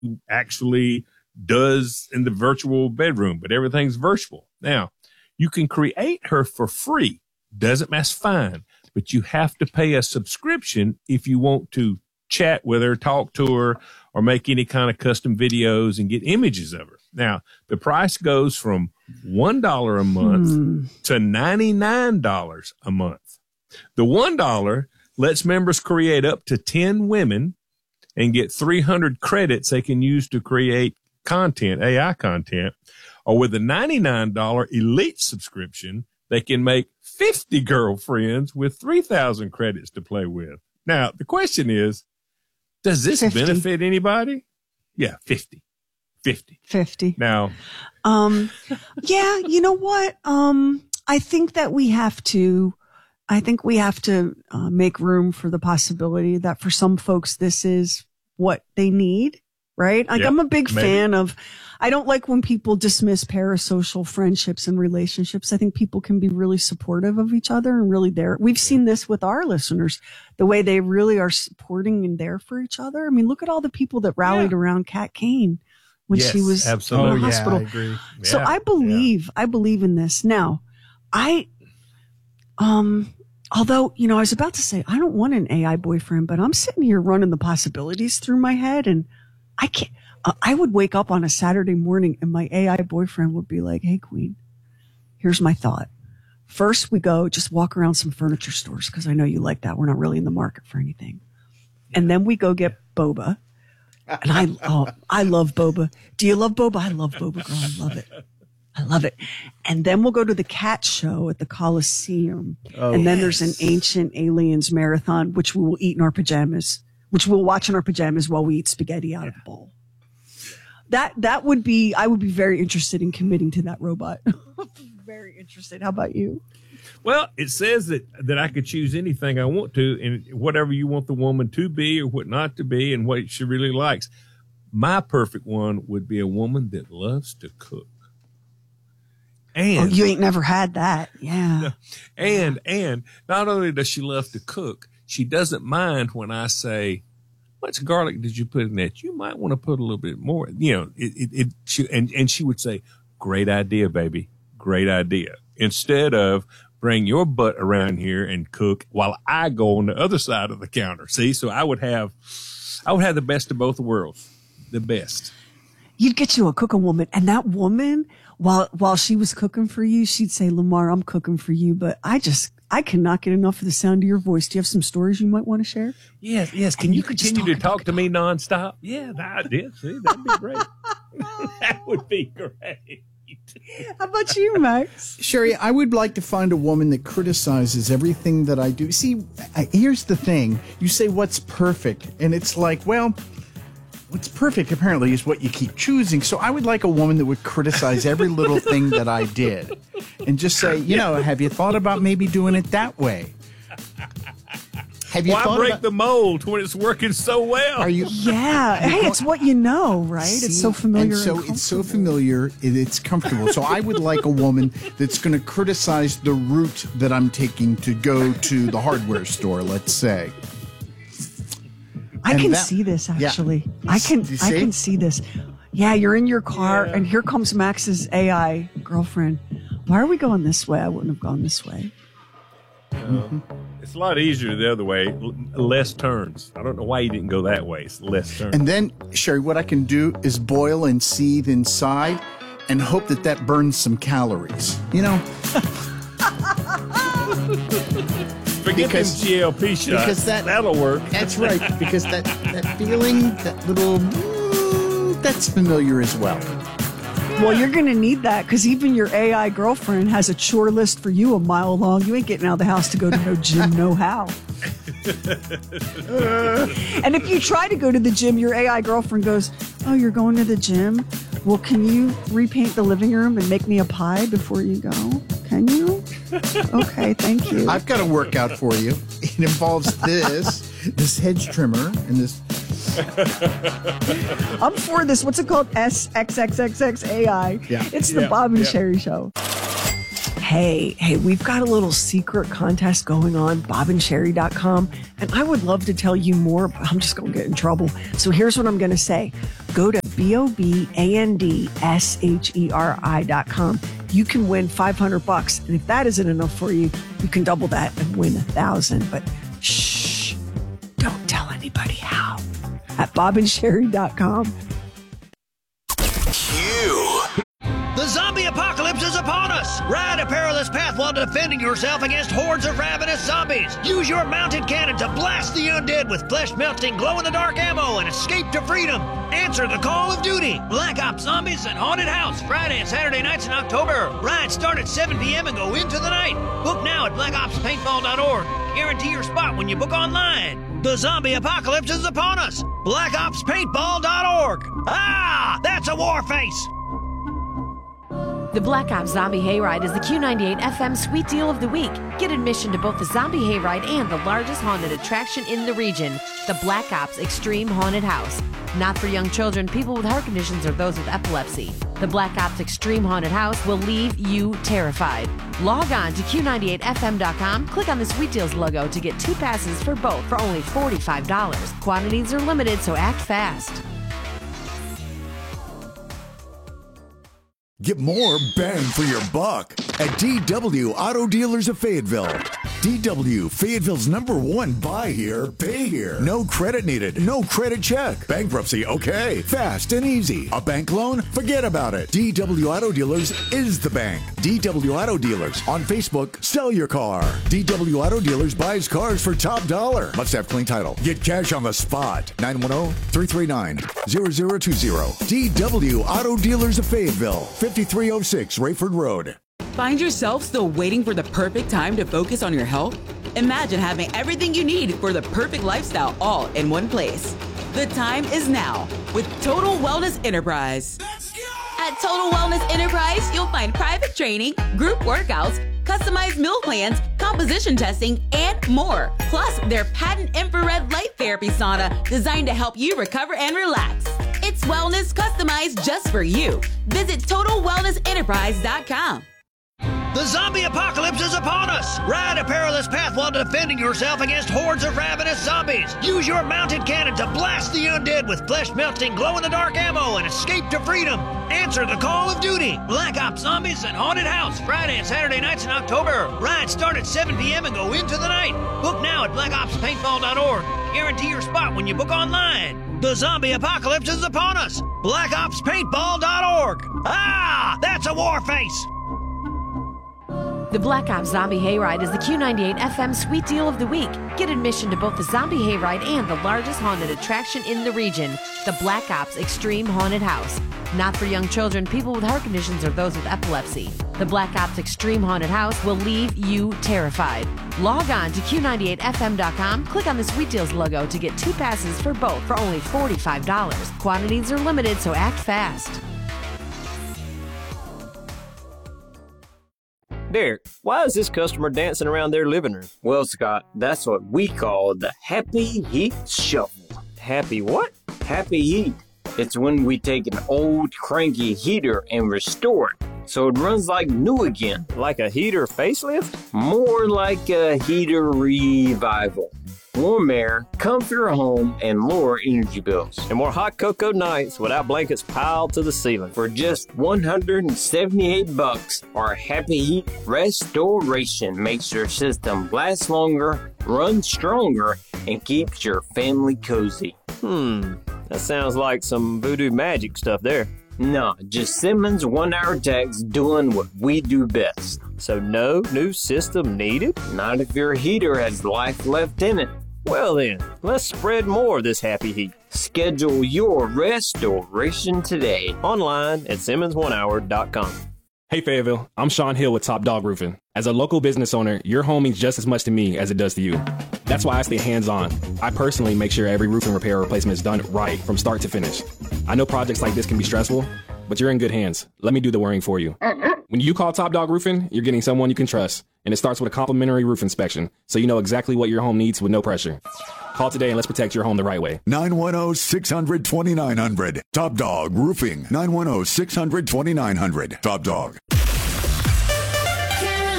actually does in the virtual bedroom, but everything's virtual. Now, you can create her for free. Doesn't mess fine, but you have to pay a subscription if you want to chat with her, talk to her, or make any kind of custom videos and get images of her. Now, the price goes from $1 a month to $99 a month. The $1 lets members create up to 10 women and get 300 credits they can use to create content, AI content. Or with the $99 elite subscription, they can make 50 girlfriends with 3,000 credits to play with. Now, the question is, does this 50. Benefit anybody? Yeah, 50. Now, yeah, you know what? I think we have to make room for the possibility that for some folks, this is what they need, right? Like, I'm a big fan of, I don't like when people dismiss parasocial friendships and relationships. I think people can be really supportive of each other and really there. We've seen this with our listeners, the way they really are supporting and there for each other. I mean, look at all the people that ralled around Kat Kane when she was in the hospital. I agree. So I believe in this. Now, although, I was about to say, I don't want an AI boyfriend, but I'm sitting here running the possibilities through my head, and I can't. I would wake up on a Saturday morning and my AI boyfriend would be like, "Hey, Queen, here's my thought. First, we go just walk around some furniture stores because I know you like that. We're not really in the market for anything. And then we go get boba. And I love boba. Do you love boba? I love boba, girl. I love it. And then we'll go to the cat show at the Coliseum. And then there's an Ancient Aliens marathon, which we will eat in our pajamas, which we'll watch in our pajamas while we eat spaghetti out of the bowl. That would be, I would be very interested in committing to that robot. Very interested. How about you? Well, it says that I could choose anything I want to, and whatever you want the woman to be or what not to be and what she really likes. My perfect one would be a woman that loves to cook. And you ain't never had that. Yeah. And not only does she love to cook, she doesn't mind when I say, "Much garlic did you put in that? You might want to put a little bit more." She would say, "Great idea, baby. Great idea." Instead of bring your butt around here and cook while I go on the other side of the counter. See, so I would have the best of both worlds. The best. You'd get you a cooking woman, and that woman, while she was cooking for you, she'd say, "Lamar, I'm cooking for you, but I cannot get enough of the sound of your voice. Do you have some stories you might want to share?" Yes. Can you continue to talk to me nonstop? Yeah, I did. See, that'd be great. That would be great. How about you, Max? Sherry, I would like to find a woman that criticizes everything that I do. See, here's the thing. You say, "What's perfect?" And it's like, well, what's perfect apparently is what you keep choosing. So I would like a woman that would criticize every little thing that I did and just say, have you thought about maybe doing it that way? Have you Why break the mold when it's working so well? Hey, it's what you know, right? See, it's so familiar. It's so familiar, it's comfortable. So I would like a woman that's going to criticize the route that I'm taking to go to the hardware store, let's say. I can see this, actually. Yeah. I can see this. Yeah, you're in your car, and here comes Max's AI girlfriend. Why are we going this way? I wouldn't have gone this way. It's a lot easier the other way. Less turns. I don't know why you didn't go that way. It's less turns. And then, Sherry, what I can do is boil and seethe inside and hope that burns some calories. Forget them GLP shots. Because that'll work. That's right. Because that feeling, that little, that's familiar as well. Well, you're going to need that because even your AI girlfriend has a chore list for you a mile long. You ain't getting out of the house to go to no gym, no how. And if you try to go to the gym, your AI girlfriend goes, "Oh, you're going to the gym? Well, can you repaint the living room and make me a pie before you go? Can you? Okay, thank you. I've got a workout for you. It involves this hedge trimmer, and this." I'm for this. What's it called? SXXXXAI. Yeah. It's the Bob and Sherry Show. Hey, we've got a little secret contest going on, bobandsherry.com, and I would love to tell you more, but I'm just going to get in trouble. So here's what I'm going to say. Go to BOBANDSHERI.com. You can win $500. And if that isn't enough for you, you can double that and win $1,000. But shh, don't tell anybody how. At bobandsherry.com. The zombie apocalypse is upon us! Ride a perilous path while defending yourself against hordes of ravenous zombies. Use your mounted cannon to blast the undead with flesh-melting, glow-in-the-dark ammo and escape to freedom. Answer the call of duty. Black Ops Zombies and Haunted House, Friday and Saturday nights in October. Rides start at 7 p.m. and go into the night. Book now at blackopspaintball.org. Guarantee your spot when you book online. The zombie apocalypse is upon us. blackopspaintball.org. Ah, that's a war face. The Black Ops Zombie Hayride is the Q98 FM Sweet Deal of the Week. Get admission to both the Zombie Hayride and the largest haunted attraction in the region, the Black Ops Extreme Haunted House. Not for young children, people with heart conditions, or those with epilepsy. The Black Ops Extreme Haunted House will leave you terrified. Log on to Q98FM.com, click on the Sweet Deals logo to get 2 passes for both for only $45. Quantities are limited, so act fast. Get more bang for your buck at DW Auto Dealers of Fayetteville. DW, Fayetteville's #1 buy here, pay here. No credit needed, no credit check. Bankruptcy, okay. Fast and easy. A bank loan? Forget about it. DW Auto Dealers is the bank. DW Auto Dealers. On Facebook, sell your car. DW Auto Dealers buys cars for top dollar. Must have clean title. Get cash on the spot. 910-339-0020. DW Auto Dealers of Fayetteville. 5306 Rayford Road. Find yourself still waiting for the perfect time to focus on your health? Imagine having everything you need for the perfect lifestyle all in one place. The time is now with Total Wellness Enterprise. Let's go! At Total Wellness Enterprise, you'll find private training, group workouts, customized meal plans, composition testing, and more. Plus, their patent infrared light therapy sauna designed to help you recover and relax. It's wellness customized just for you. Visit TotalWellnessEnterprise.com. The zombie apocalypse is upon us! Ride a perilous path while defending yourself against hordes of ravenous zombies. Use your mounted cannon to blast the undead with flesh-melting, glow-in-the-dark ammo and escape to freedom. Answer the call of duty. Black Ops Zombies and Haunted House, Friday and Saturday nights in October. Rides start at 7 p.m. and go into the night. Book now at blackopspaintball.org. Guarantee your spot when you book online. The zombie apocalypse is upon us. blackopspaintball.org. Ah, that's a war face. The Black Ops Zombie Hayride is the Q98 FM Sweet Deal of the Week. Get admission to both the Zombie Hayride and the largest haunted attraction in the region, the Black Ops Extreme Haunted House. Not for young children, people with heart conditions, or those with epilepsy. The Black Ops Extreme Haunted House will leave you terrified. Log on to Q98FM.com, click on the Sweet Deals logo to get 2 passes for both for only $45. Quantities are limited, so act fast. Derek, why is this customer dancing around their living room? Well, Scott, that's what we call the Happy Heat Shuffle. Happy what? Happy Heat. It's when we take an old cranky heater and restore it so it runs like new again. Like a heater facelift? More like a heater revival. Warm air, comfier home, and lower energy bills. And more hot cocoa nights without blankets piled to the ceiling. For just $178, our Happy Heat Restoration makes your system last longer, run stronger, and keeps your family cozy. That sounds like some voodoo magic stuff there. No, just Simmons 1-hour techs doing what we do best. So no new system needed? Not if your heater has life left in it. Well then, let's spread more of this happy heat. Schedule your restoration today. Online at Simmons1hour.com. Hey Fayetteville, I'm Sean Hill with Top Dog Roofing. As a local business owner, your home means just as much to me as it does to you. That's why I stay hands-on. I personally make sure every roofing repair or replacement is done right from start to finish. I know projects like this can be stressful, but you're in good hands. Let me do the worrying for you. When you call Top Dog Roofing, you're getting someone you can trust. And it starts with a complimentary roof inspection, so you know exactly what your home needs with no pressure. Call today and let's protect your home the right way. 910-600-2900. Top Dog Roofing. 910-600-2900. Top Dog.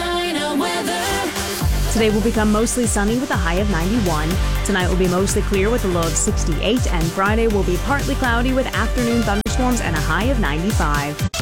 Today will become mostly sunny with a high of 91. Tonight will be mostly clear with a low of 68, and Friday will be partly cloudy with afternoon thunderstorms and a high of 95.